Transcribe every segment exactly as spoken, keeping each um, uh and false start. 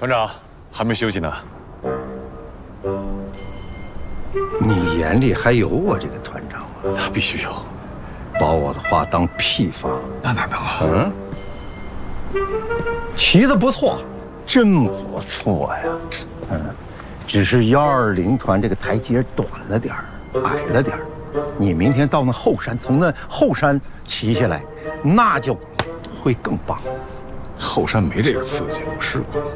团长还没休息呢。 你眼里还有我这个团长吗？ 那必须有。 把我的话当屁放？ 那哪能啊？ 嗯，骑得不错，真不错呀。嗯，只是幺二零团这个台阶短了点儿，矮了点儿。你明天到那后山，从那后山骑下来，那就会更棒。 后山没这个刺激，我试过。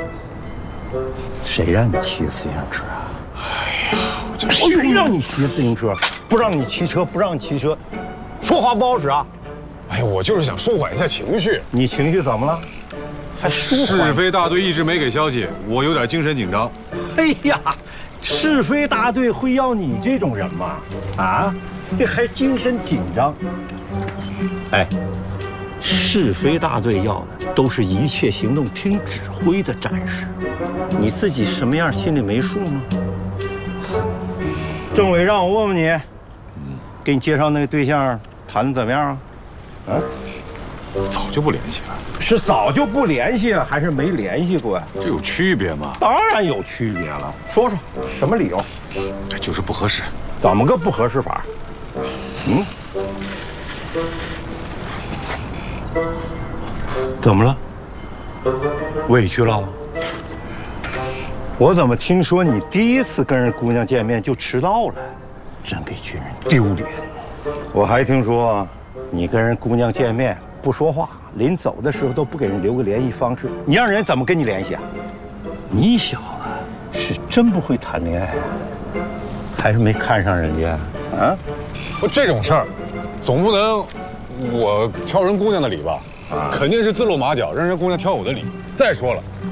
谁让你骑自行车啊？ 哎呀，我这谁让你骑自行车？不让你骑车，不让你骑车，说话不好使啊！ 哎呀，我就是想舒缓一下情绪。 你情绪怎么了？还舒缓？ 是非大队一直没给消息，我有点精神紧张。 哎呀，是非大队会要你这种人吗？啊，这还精神紧张？哎，是非大队要的都是一切行动听指挥的战士，你自己什么样心里没数吗？政委让我问问你，给你介绍那个对象谈的怎么样啊？啊？ 早就不联系了。 是早就不联系了，还是没联系过呀？ 这有区别吗？ 当然有区别了，说说什么理由？ 这就是不合适。 怎么个不合适法？嗯？怎么了？委屈了？我怎么听说你第一次跟人姑娘见面就迟到了？真给军人丢脸！我还听说你跟人姑娘见面不说话，临走的时候都不给人留个联系方式，你让人怎么跟你联系啊？你小子是真不会谈恋爱啊，还是没看上人家啊？ 不，这种事儿，总不能我挑人姑娘的理吧？啊，肯定是自露马脚，让人姑娘挑我的理。再说了，